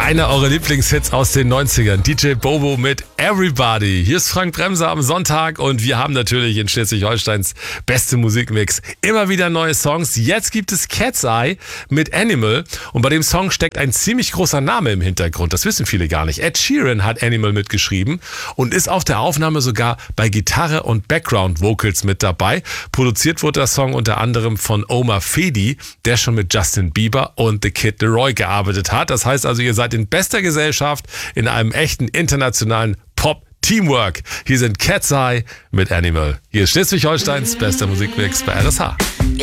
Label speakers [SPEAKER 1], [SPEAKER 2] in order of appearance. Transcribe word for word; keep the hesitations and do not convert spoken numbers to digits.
[SPEAKER 1] Einer eurer Lieblingshits aus den neunzigern. D J Bobo mit Everybody. Hier ist Frank Bremser am Sonntag und wir haben natürlich in Schleswig-Holsteins beste Musikmix immer wieder neue Songs. Jetzt gibt es Cat's Eye mit Animal und bei dem Song steckt ein ziemlich großer Name im Hintergrund. Das wissen viele gar nicht. Ed Sheeran hat Animal mitgeschrieben und ist auf der Aufnahme sogar bei Gitarre und Background Vocals mit dabei. Produziert wurde der Song unter anderem von Omar Fedi, der schon mit Justin Bieber und The Kid Laroi gearbeitet hat. Das heißt also, ihr seid in bester Gesellschaft in einem echten internationalen Pop-Teamwork. Hier sind Cat's Eye mit Animal. Hier ist Schleswig-Holsteins bester Musikmix bei R S H.